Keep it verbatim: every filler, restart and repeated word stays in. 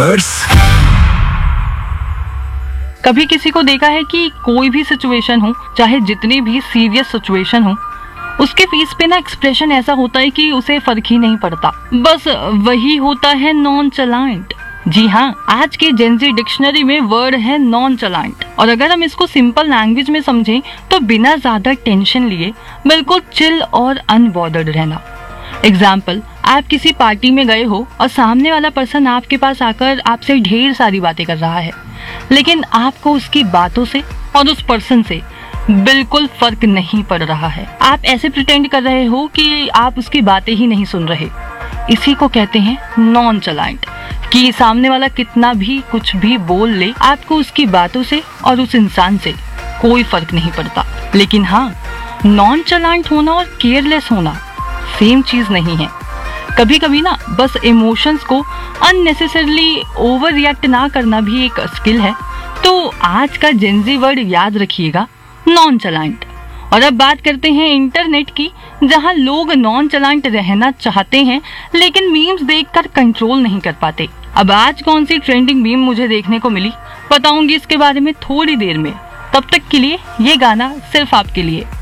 कभी किसी को देखा है कि कोई भी सिचुएशन हो, चाहे जितनी भी सीरियस सिचुएशन हो, उसके फेस पे ना एक्सप्रेशन ऐसा होता है कि उसे फर्क ही नहीं पड़ता, बस वही होता है नॉनचलांट। जी हाँ, आज के जेनजी डिक्शनरी में वर्ड है नॉनचलांट, और अगर हम इसको सिंपल लैंग्वेज में समझें तो बिना ज्यादा टेंशन लिए बिल्कुल चिल और अनबॉर्डर्ड रहना। एग्जाम्पल, आप किसी पार्टी में गए हो और सामने वाला पर्सन आपके पास आकर आपसे ढेर सारी बातें कर रहा है, लेकिन आपको उसकी बातों से और उस पर्सन से बिल्कुल फर्क नहीं पड़ रहा है। आप ऐसे प्रिटेंड कर रहे हो कि आप उसकी बातें ही नहीं सुन रहे। इसी को कहते हैं नॉनचलांट, कि सामने वाला कितना भी कुछ भी बोल ले, आपको उसकी बातों से और उस इंसान से कोई फर्क नहीं पड़ता। लेकिन हाँ, नॉनचलांट होना और केयरलेस होना सेम चीज नहीं है। कभी कभी ना बस इमोशंस को अननेसेसरली ओवर रिएक्ट ना करना भी एक स्किल है। तो आज का जेनजी वर्ड याद रखिएगा, नॉनचलांट। और अब बात करते हैं इंटरनेट की, जहां लोग नॉनचलांट रहना चाहते हैं लेकिन मीम्स देखकर कंट्रोल नहीं कर पाते। अब आज कौन सी ट्रेंडिंग मीम मुझे देखने को मिली, बताऊंगी इसके बारे में थोड़ी देर में। तब तक के लिए ये गाना सिर्फ आपके लिए।